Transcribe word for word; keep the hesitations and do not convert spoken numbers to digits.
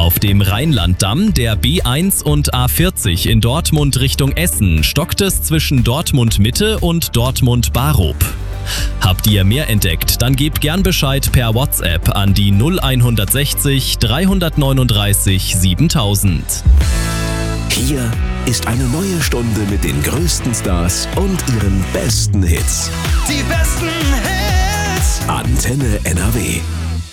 Auf dem Rheinlanddamm der B eins und A vierzig in Dortmund Richtung Essen stockt es zwischen Dortmund Mitte und Dortmund Barup. Habt ihr mehr entdeckt, dann gebt gern Bescheid per WhatsApp an die null sechzig, dreihundertneununddreißig, siebentausend. Hier ist eine neue Stunde mit den größten Stars und ihren besten Hits. Die besten Hits. Antenne N R W.